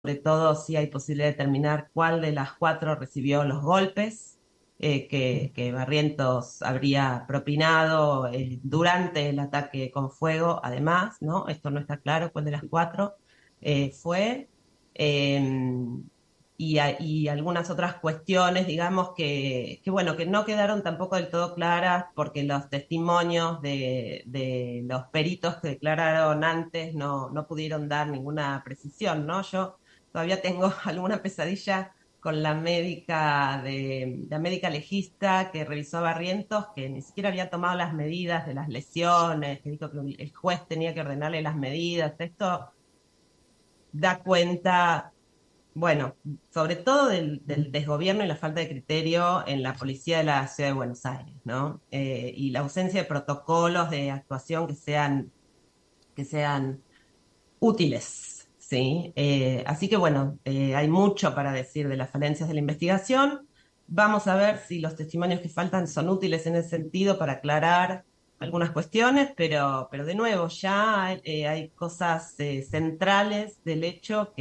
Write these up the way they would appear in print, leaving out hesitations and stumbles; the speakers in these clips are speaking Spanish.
sobre todo si hay posibilidad de determinar cuál de las cuatro recibió los golpes que Barrientos habría propinado durante el ataque con fuego, además, ¿no? Esto no está claro cuál de las cuatro fue. Eh, y algunas otras cuestiones, digamos, bueno, que no quedaron tampoco del todo claras porque los testimonios de los peritos que declararon antes no pudieron dar ninguna precisión, ¿no? Yo todavía tengo alguna pesadilla con la médica legista que revisó a Barrientos, que ni siquiera había tomado las medidas de las lesiones, que dijo que el juez tenía que ordenarle las medidas. Esto da cuenta, bueno, sobre todo del desgobierno y la falta de criterio en la policía de la Ciudad de Buenos Aires, ¿no? Y la ausencia de protocolos de actuación que sean útiles, ¿sí? Así que bueno, hay mucho para decir de las falencias de la investigación. Vamos a ver si los testimonios que faltan son útiles en ese sentido para aclarar algunas cuestiones, pero de nuevo, ya hay cosas centrales del hecho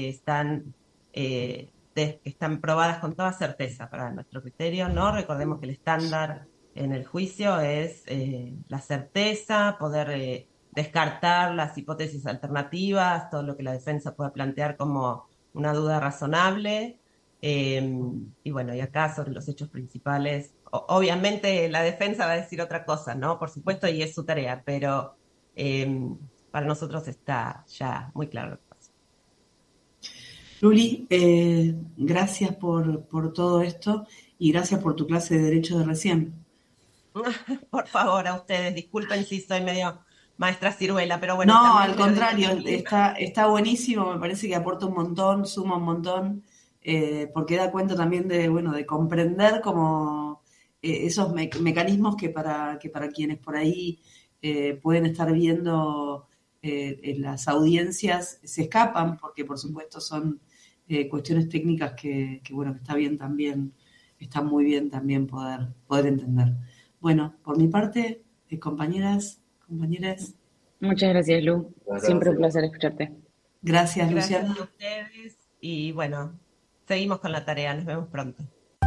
que están probadas con toda certeza para nuestro criterio, ¿no? Recordemos que el estándar en el juicio es la certeza, poder descartar las hipótesis alternativas, todo lo que la defensa pueda plantear como una duda razonable. Y bueno, y acá sobre los hechos principales, obviamente la defensa va a decir otra cosa, ¿no? Por supuesto, y es su tarea, pero para nosotros está ya muy claro lo que pasa. Luli, gracias por todo esto y gracias por tu clase de Derecho de recién. Por favor, a ustedes, disculpen si soy medio maestra ciruela, pero bueno, No, también al me lo dicen contrario, a mí. está buenísimo, me parece que aporta un montón, suma un montón, porque da cuenta también de comprender como esos mecanismos que para quienes por ahí pueden estar viendo en las audiencias se escapan, porque por supuesto son cuestiones técnicas que bueno, que está bien también, está muy bien también poder entender. Bueno, por mi parte, compañeras, compañeras. Muchas gracias, Lu. Siempre un placer escucharte. Gracias, Gracias Luciana. a ustedes y bueno, seguimos con la tarea, nos vemos pronto.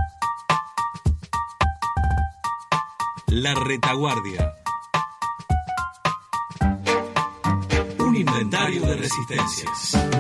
La Retaguardia. Un inventario de resistencias.